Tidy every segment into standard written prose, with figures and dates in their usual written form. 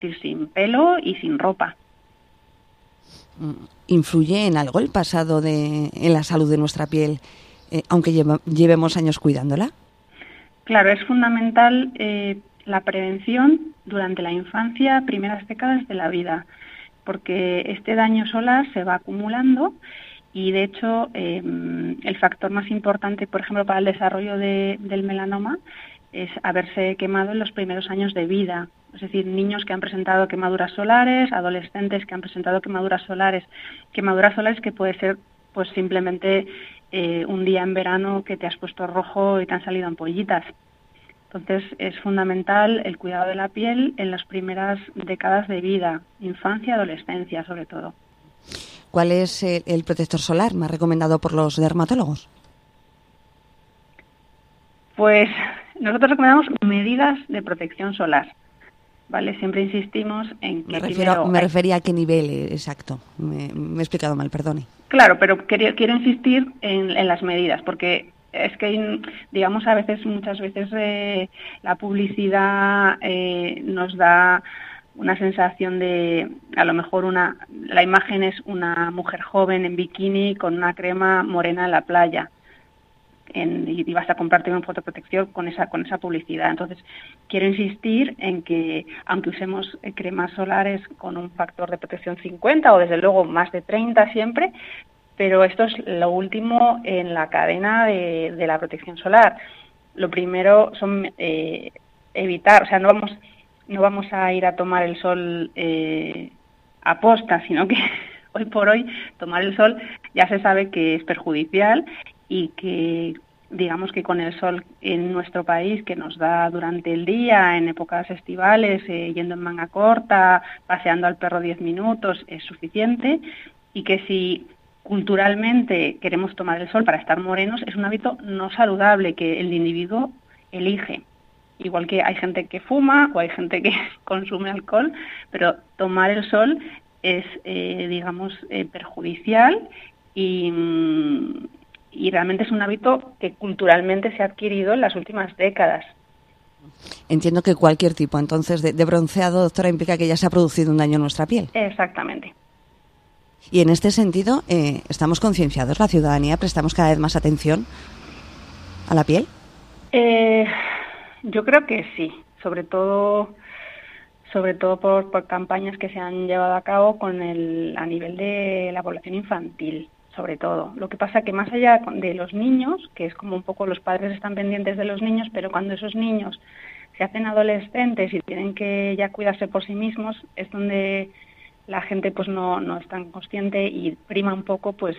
sin pelo y sin ropa. ¿Influye en algo el pasado en la salud de nuestra piel, aunque llevemos años cuidándola? Claro, es fundamental la prevención durante la infancia, primeras décadas de la vida, porque este daño solar se va acumulando y, de hecho, el factor más importante, por ejemplo, para el desarrollo del melanoma es haberse quemado en los primeros años de vida. Es decir, niños que han presentado quemaduras solares, adolescentes que han presentado quemaduras solares que puede ser pues simplemente un día en verano que te has puesto rojo y te han salido ampollitas. Entonces es fundamental el cuidado de la piel en las primeras décadas de vida, infancia, adolescencia sobre todo. ¿Cuál es el protector solar más recomendado por los dermatólogos? Pues nosotros recomendamos medidas de protección solar, ¿vale? Siempre insistimos en que me refería a qué nivel exacto. Me he explicado mal, perdone. Claro, pero quiero insistir en las medidas, porque es que, digamos, muchas veces la publicidad nos da una sensación de, a lo mejor la imagen es una mujer joven en bikini con una crema morena en la playa. Y vas a comprarte un fotoprotector con esa publicidad. Entonces, quiero insistir en que, aunque usemos cremas solares con un factor de protección 50 o desde luego más de 30 siempre, pero esto es lo último en la cadena de la protección solar. Lo primero son evitar, o sea, no vamos a ir a tomar el sol a posta, sino que hoy por hoy tomar el sol ya se sabe que es perjudicial y que, digamos, que con el sol en nuestro país que nos da durante el día, en épocas estivales, yendo en manga corta, paseando al perro 10 minutos, es suficiente, y que si culturalmente queremos tomar el sol para estar morenos, es un hábito no saludable que el individuo elige. Igual que hay gente que fuma o hay gente que consume alcohol, pero tomar el sol es, perjudicial y realmente es un hábito que culturalmente se ha adquirido en las últimas décadas. Entiendo que cualquier tipo, entonces, de bronceado, doctora, implica que ya se ha producido un daño en nuestra piel. Exactamente. Y en este sentido, ¿estamos concienciados, la ciudadanía? ¿Prestamos cada vez más atención a la piel? Yo creo que sí, sobre todo por campañas que se han llevado a cabo a nivel de la población infantil, sobre todo. Lo que pasa que más allá de los niños, que es como un poco los padres están pendientes de los niños, pero cuando esos niños se hacen adolescentes y tienen que ya cuidarse por sí mismos, es donde la gente pues no es tan consciente y prima un poco pues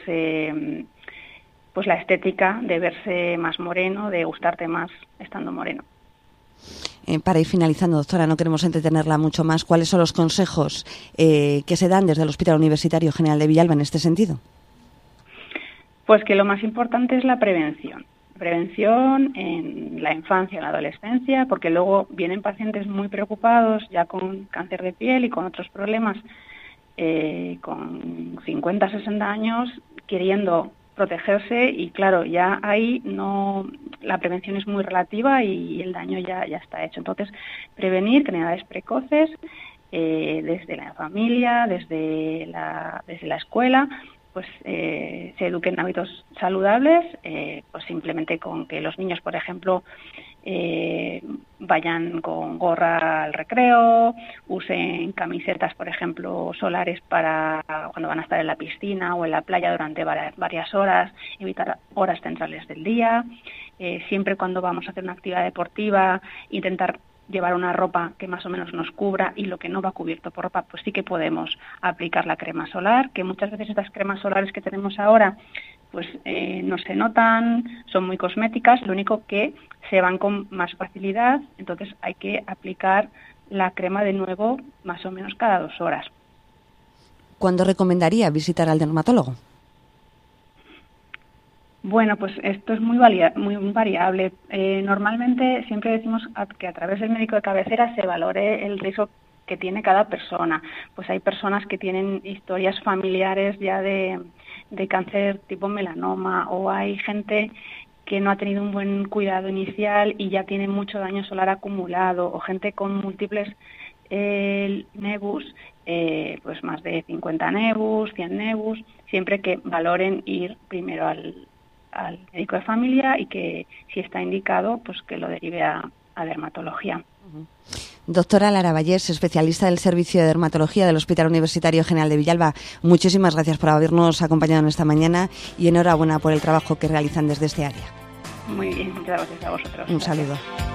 la estética de verse más moreno, de gustarte más estando moreno. Para ir finalizando, doctora, no queremos entretenerla mucho más. ¿Cuáles son los consejos que se dan desde el Hospital Universitario General de Villalba en este sentido? Pues que lo más importante es la prevención. Prevención en la infancia, en la adolescencia, porque luego vienen pacientes muy preocupados ya con cáncer de piel y con otros problemas con 50, 60 años queriendo protegerse y claro, ya ahí la prevención es muy relativa y el daño ya está hecho. Entonces, prevenir, tener edades precoces desde la familia, desde la escuela, pues se eduquen en hábitos saludables, pues simplemente con que los niños, por ejemplo, vayan con gorra al recreo, usen camisetas, por ejemplo, solares para cuando van a estar en la piscina o en la playa durante varias horas, evitar horas centrales del día, siempre cuando vamos a hacer una actividad deportiva, intentar llevar una ropa que más o menos nos cubra y lo que no va cubierto por ropa, pues sí que podemos aplicar la crema solar, que muchas veces estas cremas solares que tenemos ahora pues no se notan, son muy cosméticas, lo único que se van con más facilidad, entonces hay que aplicar la crema de nuevo más o menos cada 2 horas. ¿Cuándo recomendaría visitar al dermatólogo? Bueno, pues esto es muy variable. Normalmente siempre decimos que a través del médico de cabecera se valore el riesgo que tiene cada persona. Pues hay personas que tienen historias familiares ya de cáncer tipo melanoma, o hay gente que no ha tenido un buen cuidado inicial y ya tiene mucho daño solar acumulado, o gente con múltiples el nebus, pues más de 50 nebus, 100 nebus, siempre que valoren ir primero al médico de familia y que, si está indicado, pues que lo derive a dermatología. Doctora Lara Vallés, especialista del Servicio de Dermatología del Hospital Universitario General de Villalba, muchísimas gracias por habernos acompañado en esta mañana y enhorabuena por el trabajo que realizan desde este área. Muy bien, muchas gracias a vosotros. Un saludo.